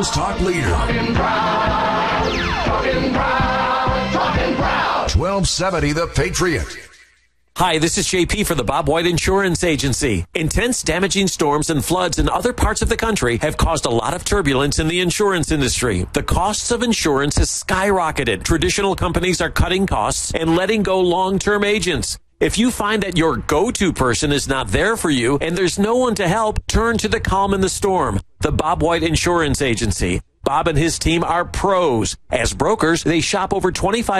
News Talk leader. Talking Brown. 1270 The Patriot. Hi, this is JP for the Bob White Insurance Agency. Intense damaging storms and floods in other parts of the country have caused a lot of turbulence in the insurance industry. The costs of insurance has skyrocketed. Traditional companies are cutting costs and letting go long-term agents. If you find that your go-to person is not there for you and there's no one to help, turn to the calm in the storm. The Bob White Insurance Agency. Bob and his team are pros. As brokers, they shop over 25